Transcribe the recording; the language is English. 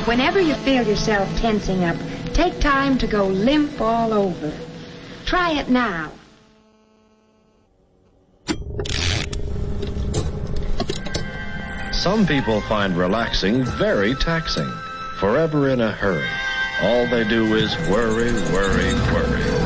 Whenever you feel yourself tensing up, take time to go limp all over. Try it now. Some people find relaxing very taxing. Forever in a hurry. All they do is worry, worry, worry.